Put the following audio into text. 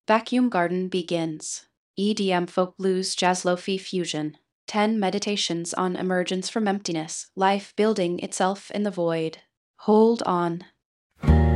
Vacuum Garden begins. EDM folk blues jazz lo-fi fusion. 10 meditations on emergence from emptiness, life building itself in the void. Hold on.